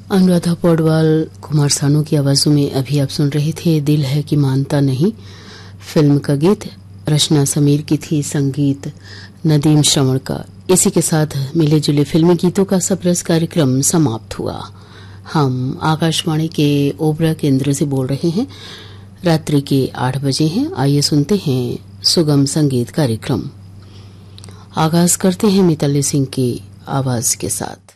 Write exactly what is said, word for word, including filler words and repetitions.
अनुराधा पौडवाल, कुमार सानू की आवाजों में अभी आप सुन रहे थे दिल है कि मानता नहीं फिल्म का गीत। रचना समीर की थी, संगीत नदीम श्रवण का। इसी के साथ मिले जुले फिल्मी गीतों का सबरस कार्यक्रम समाप्त हुआ। हम आकाशवाणी के ओबरा केंद्र से बोल रहे हैं। रात्रि के आठ बजे हैं। आइए सुनते हैं सुगम संगीत कार्यक्रम। आगाज करते हैं मिताली सिंह की आवाज के साथ।